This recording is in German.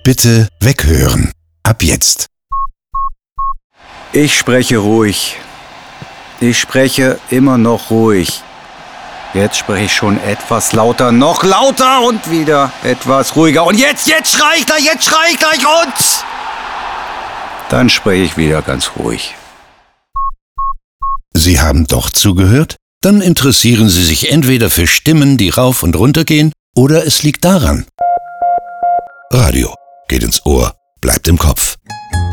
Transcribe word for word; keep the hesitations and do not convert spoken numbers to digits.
Bitte weghören. Ab jetzt. Ich spreche ruhig. Ich spreche immer noch ruhig. Jetzt spreche ich schon etwas lauter, noch lauter und wieder etwas ruhiger. Und jetzt, jetzt schrei ich gleich, jetzt schrei ich gleich und... Dann spreche ich wieder ganz ruhig. Sie haben doch zugehört? Dann interessieren Sie sich entweder für Stimmen, die rauf und runter gehen, oder es liegt daran. Radio geht ins Ohr, bleibt im Kopf.